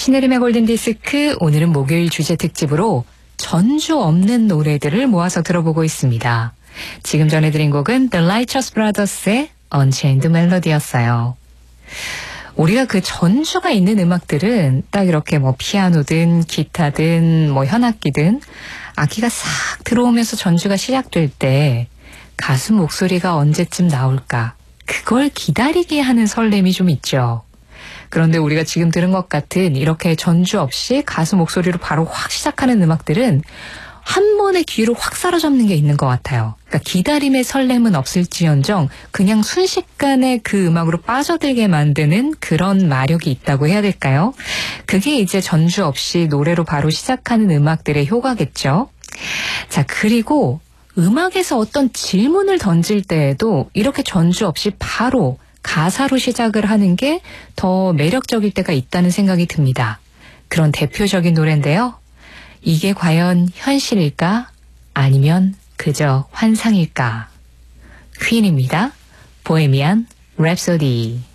신혜림의 골든디스크, 오늘은 목요일 주제 특집으로 전주 없는 노래들을 모아서 들어보고 있습니다. 지금 전해드린 곡은 The Righteous Brothers의 Unchained Melody였어요. 우리가 그 전주가 있는 음악들은 딱 이렇게 뭐 피아노든 기타든 뭐 현악기든 악기가 싹 들어오면서 전주가 시작될 때 가수 목소리가 언제쯤 나올까, 그걸 기다리게 하는 설렘이 좀 있죠. 그런데 우리가 지금 들은 것 같은 이렇게 전주 없이 가수 목소리로 바로 확 시작하는 음악들은 한 번에 귀로 확 사로잡는 게 있는 것 같아요. 그러니까 기다림의 설렘은 없을지언정 그냥 순식간에 그 음악으로 빠져들게 만드는 그런 마력이 있다고 해야 될까요? 그게 이제 전주 없이 노래로 바로 시작하는 음악들의 효과겠죠. 자, 그리고 음악에서 어떤 질문을 던질 때에도 이렇게 전주 없이 바로 가사로 시작을 하는 게 더 매력적일 때가 있다는 생각이 듭니다. 그런 대표적인 노래인데요. 이게 과연 현실일까? 아니면 그저 환상일까? 퀸입니다. 보헤미안 랩소디.